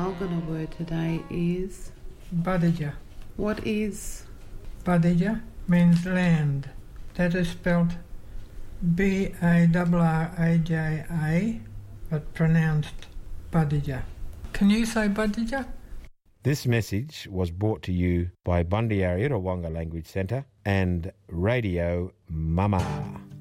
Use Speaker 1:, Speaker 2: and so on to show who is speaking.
Speaker 1: Walgana word today is...
Speaker 2: Badija.
Speaker 1: What is...
Speaker 2: Badija means land. That is spelt B-A-R-R-A-J-A, but pronounced Badija. Can you say Badija?
Speaker 3: This message was brought to you by Bundyarya Wonga Language Centre and Radio Mama.